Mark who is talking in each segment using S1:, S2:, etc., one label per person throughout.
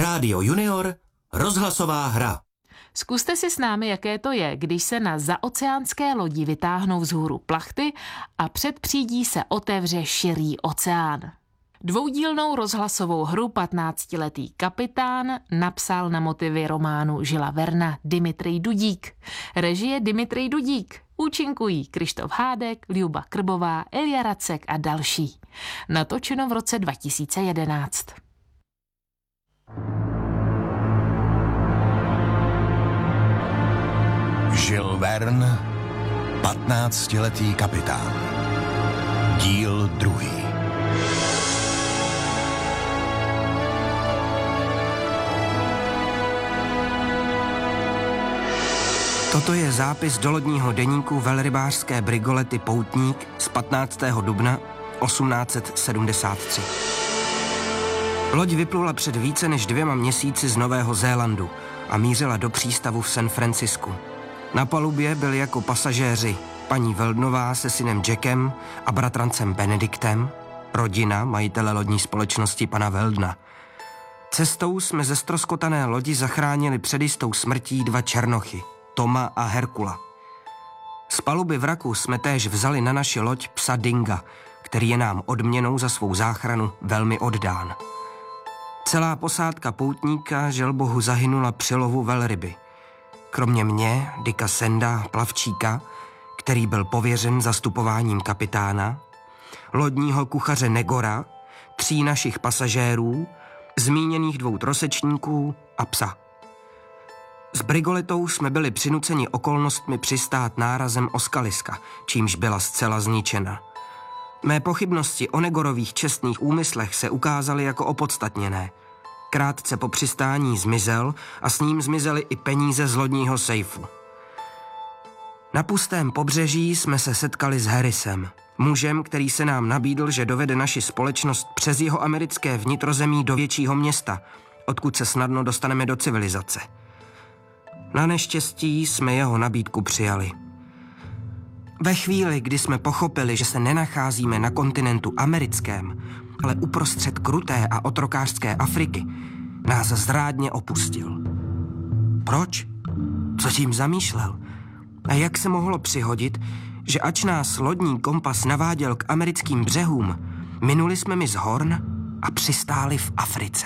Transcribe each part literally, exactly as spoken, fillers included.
S1: Rádio Junior, rozhlasová hra.
S2: Zkuste si s námi, jaké to je, když se na zaoceánské lodi vytáhnou vzhůru plachty a před přídí se otevře širý oceán. Dvoudílnou rozhlasovou hru patnáctiletý kapitán napsal na motivy románu Žila Verna Dimitrij Dudík. Režie Dimitrij Dudík. Účinkují Krištof Hádek, Ljuba Krbová, Elja Racek a další. Natočeno v roce dva tisíce jedenáct.
S3: Žil Vern, patnáctiletý kapitán. Díl druhý.
S4: Toto je zápis do lodního deníku velrybářské brigolety Poutník z patnáctého dubna osmnáct set sedmdesát tři. Loď vyplula před více než dvěma měsíci z Nového Zélandu a mířila do přístavu v San Francisku. Na palubě byli jako pasažéři paní Veldnová se synem Jackem a bratrancem Benediktem, rodina majitele lodní společnosti pana Veldna. Cestou jsme ze ztroskotané lodi zachránili před jistou smrtí dva černochy, Toma a Herkula. Z paluby vraku jsme též vzali na naši loď psa Dinga, který je nám odměnou za svou záchranu velmi oddán. Celá posádka Poutníka želbohu zahynula při lovu velryby. Kromě mě, Dicka Senda, plavčíka, který byl pověřen zastupováním kapitána, lodního kuchaře Negora, tří našich pasažérů, zmíněných dvou trosečníků a psa. S brigoletou jsme byli přinuceni okolnostmi přistát nárazem o skaliska, čímž byla zcela zničena. Mé pochybnosti o Negorových čestných úmyslech se ukázaly jako opodstatněné. Krátce po přistání zmizel a s ním zmizely i peníze z lodního sejfu. Na pustém pobřeží jsme se setkali s Harrisem, mužem, který se nám nabídl, že dovede naši společnost přes jeho americké vnitrozemí do většího města, odkud se snadno dostaneme do civilizace. Na neštěstí jsme jeho nabídku přijali. Ve chvíli, kdy jsme pochopili, že se nenacházíme na kontinentu americkém, ale uprostřed kruté a otrokářské Afriky, nás zrádně opustil. Proč? Co tím zamýšlel? A jak se mohlo přihodit, že ač nás lodní kompas naváděl k americkým břehům, minuli jsme mi z Horn a přistáli v Africe.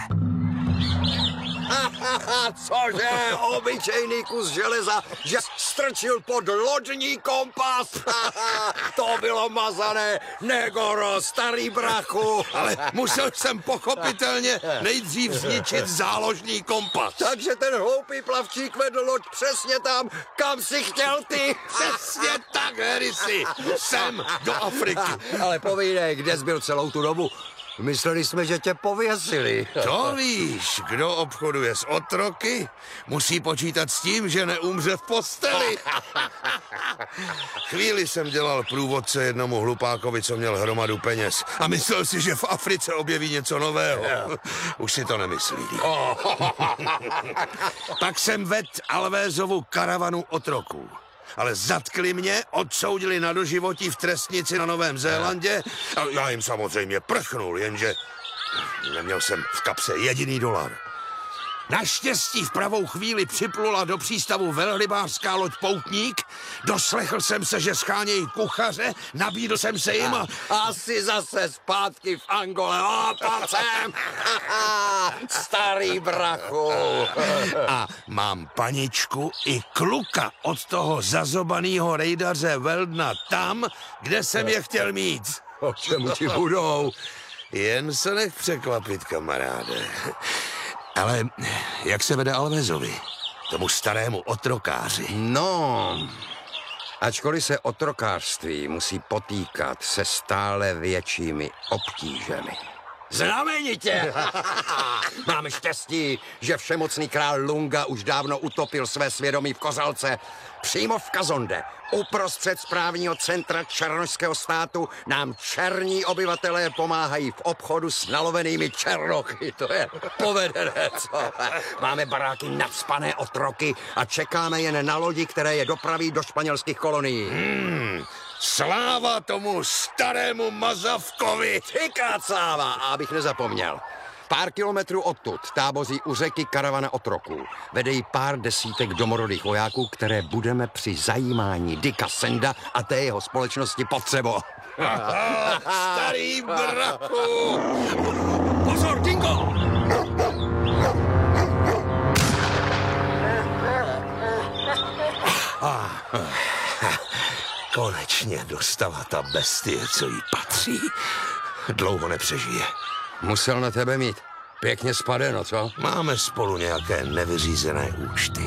S5: Cože, obyčejný kus železa, že strčil pod lodní kompas. To bylo mazané, Negoro, starý brachu.
S6: Ale musel jsem pochopitelně nejdřív zničit záložní kompas.
S5: Takže ten hloupý plavčík vedl loď přesně tam, kam si chtěl ty.
S6: Přesně tak, Harrisy, sem do Afriky.
S5: Ale povídej, kde jsi byl celou tu dobu? Mysleli jsme, že tě pověsili.
S6: To víš, kdo obchoduje s otroky, musí počítat s tím, že neumře v posteli. Chvíli jsem dělal průvodce jednomu hlupákovi, co měl hromadu peněz. A myslel si, že v Africe objeví něco nového. Už si to nemyslí. Tak jsem ved Alvézovu karavanu otroků. Ale zatkli mě, odsoudili na doživotí v trestnici na Novém Zélandě a já jim samozřejmě prchnul, jenže neměl jsem v kapse jediný dolar. Naštěstí v pravou chvíli připlula do přístavu velrybářská loď Poutník, doslechl jsem se, že schánějí kuchaře, nabídl jsem se jim a...
S5: Asi zase zpátky v Angole, o, pojď sem, starý brachu.
S6: A mám paničku i kluka od toho zazobanýho rejdaře Veldna tam, kde jsem je chtěl mít.
S5: O čemu ti budou?
S6: Jen se nech překvapit, kamaráde. Ale jak se vede Alvézovi, tomu starému otrokáři?
S5: No, ačkoliv se otrokářství musí potýkat se stále většími obtížemi. Znamenitě! Máme štěstí, že všemocný král Lunga už dávno utopil své svědomí v Kozalce. Přímo v Kazonde, uprostřed správního centra černošského státu, nám černí obyvatelé pomáhají v obchodu s nalovenými černochy. To je povedené, co? Máme baráky nacpané otroky a čekáme jen na lodi, které je dopraví do španělských kolonií.
S6: Hmm, sláva tomu starému mazavkovi!
S5: Třikrát sláva, abych nezapomněl. Pár kilometrů odtud táboří u řeky karavana otroků. Vede jí pár desítek domorodých vojáků, které budeme při zajímání Dicka Sanda a té jeho společnosti potřebovat.
S6: Starý brachu! Pozor, Dingo! Konečně dostala ta bestie, co jí patří. Dlouho nepřežije.
S5: Musel na tebe mít. Pěkně spadeno, co?
S6: Máme spolu nějaké nevyřízené účty.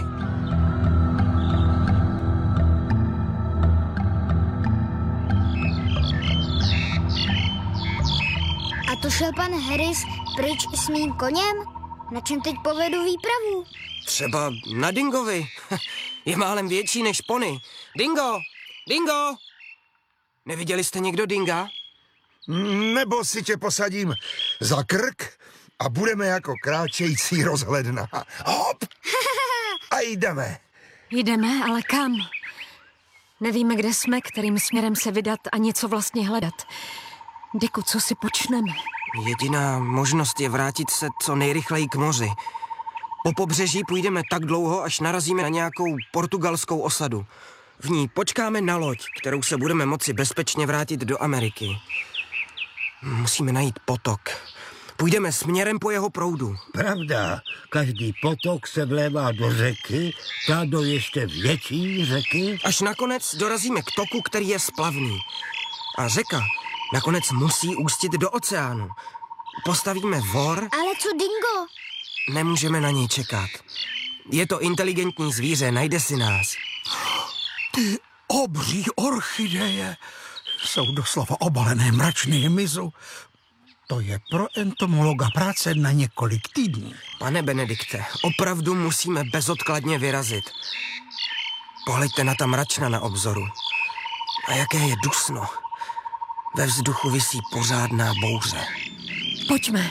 S7: A to šel pan Harris pryč s mým koněm? Na čem teď povedu výpravu?
S4: Třeba na Dingovi. Je málem větší než pony. Dingo! Dingo! Neviděli jste někdo Dinga?
S8: Nebo si tě posadím za krk a budeme jako kráčející rozhledna. Hop! A jdeme.
S9: Jdeme, ale kam? Nevíme, kde jsme, kterým směrem se vydat a něco vlastně hledat. Diku, co si počneme?
S4: Jediná možnost je vrátit se co nejrychleji k moři. Po pobřeží půjdeme tak dlouho, až narazíme na nějakou portugalskou osadu. V ní počkáme na loď, kterou se budeme moci bezpečně vrátit do Ameriky. Musíme najít potok. Půjdeme směrem po jeho proudu.
S10: Pravda, každý potok se vlévá do řeky, ta do ještě větší řeky.
S4: Až nakonec dorazíme k toku, který je splavný. A řeka nakonec musí ústit do oceánu. Postavíme vor.
S7: Ale co Dingo?
S4: Nemůžeme na něj čekat. Je to inteligentní zvíře, najde si nás.
S8: Ty obří orchideje jsou doslova obalené mračný hmyzu. To je pro entomologa práce na několik týdnů.
S4: Pane Benedikte, opravdu musíme bezodkladně vyrazit. Pohleďte na ta mračna na obzoru. A jaké je dusno. Ve vzduchu visí pořádná bouře.
S9: Pojďme.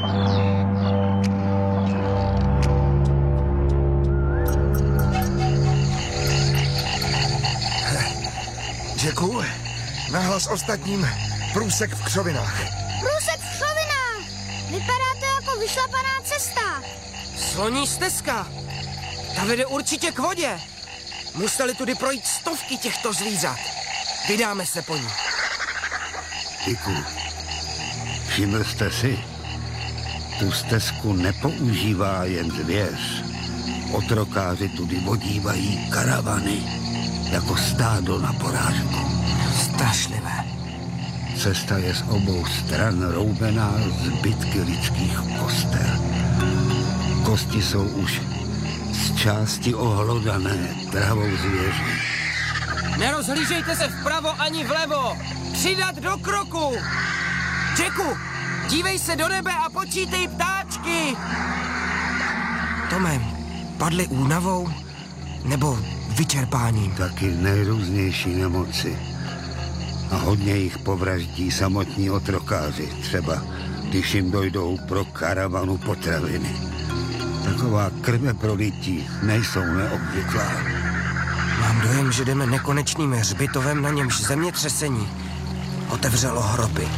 S8: Jacku, nahlas ostatním průsek v křovinách.
S7: Průsek v křovinách! Vypadá to jako vyšlapaná cesta.
S4: Sloní stezka. Ta vede určitě k vodě. Museli tudy projít stovky těchto zvířat. Vydáme se po ní.
S10: Diku, všiml jste si? Tu stezku nepoužívá jen zvěř. Otrokáři tudy vodívají karavany, jako stádo na porážku.
S4: Strašlivé.
S10: Cesta je z obou stran roubená zbytky lidských koster. Kosti jsou už z části ohlodané travou zvěří.
S4: Nerozhlížejte se vpravo ani vlevo. Přidat do kroku. Jacku, dívej se do nebe a počítej ptáčky. Tome, padli únavou nebo vyčerpáním?
S10: Taky nejrůznější nemoci. A hodně jich povraždí samotní otrokáři, třeba když jim dojdou pro karavanu potraviny. Taková krveprolití nejsou neobvyklá.
S4: Mám dojem, že jdeme nekonečným hřbitovem, na němž zemětřesení otevřelo hroby.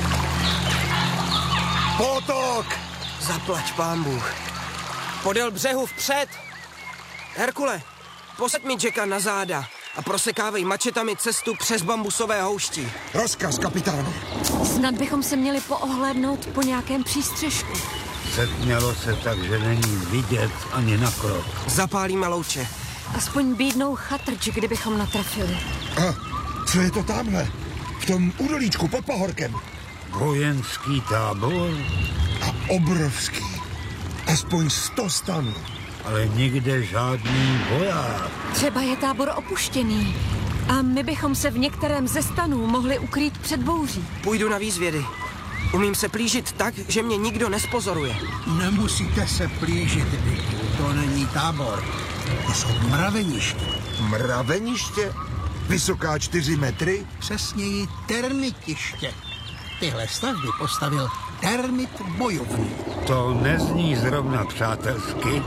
S8: Potok!
S4: Zaplať pán Bůh. Podél břehu vpřed. Herkule, posaď mi Jacka na záda a prosekávej mačetami cestu přes bambusové houští.
S8: Rozkaz, kapitáne.
S9: Snad bychom se měli poohlédnout po nějakém přístřešku.
S10: Setmělo se tak, že není vidět ani na krok.
S4: Zapálíme louče.
S9: Aspoň bídnou chatrč, kdybychom natrafili.
S8: A co je to tamhle? V tom údolíčku pod pahorkem.
S10: Vojenský tábor?
S8: A obrovský. Aspoň sto stanů.
S10: Ale nikde žádný voják.
S9: Třeba je tábor opuštěný. A my bychom se v některém ze stanů mohli ukrýt před bouří.
S4: Půjdu na výzvědy. Umím se plížit tak, že mě nikdo nespozoruje.
S11: Nemusíte se plížit, Diku. To není tábor. To jsou mraveniště.
S8: Mraveniště? Vysoká čtyři metry?
S11: Přesněji termitiště. Tyhle stavby postavil termit bojovný.
S10: To nezní zrovna přátelsky.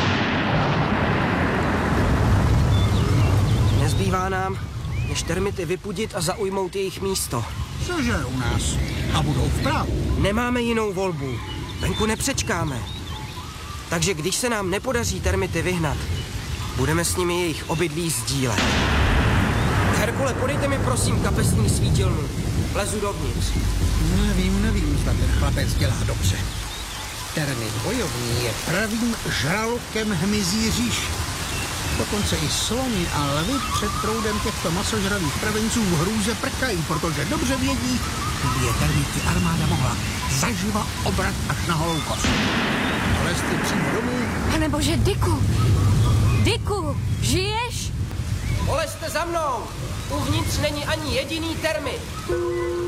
S4: Nezbývá nám, než termity vypudit a zaujmout jejich místo.
S11: Cože u nás? A budou vpravo.
S4: Nemáme jinou volbu. venku nepřečkáme. Takže když se nám nepodaří termity vyhnat, budeme s nimi jejich obydlí sdílet. Herkule, podejte mi prosím kapesní svítilnu. Vlezu dovnitř.
S11: Nevím, nevím, zda ten chlapec dělá dobře. Termit bojovný je pravým žralokem hmyzí říš. Dokonce i sloni a lvy před proudem těchto masožravých pravenců v hrůze prkají, protože dobře vědí, že je termity armáda mohla zaživa obrat až na holou kost. Ale jste přímo domů.
S9: Panebože, Dicku! Dicku, žiješ?
S4: Polezte za mnou! Uvnitř není ani jediný termit.